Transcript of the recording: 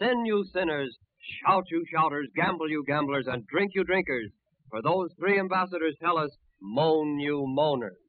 Sin, you sinners, shout, you shouters, gamble, you gamblers, and drink, you drinkers. For those three ambassadors tell us, moan, you moaners.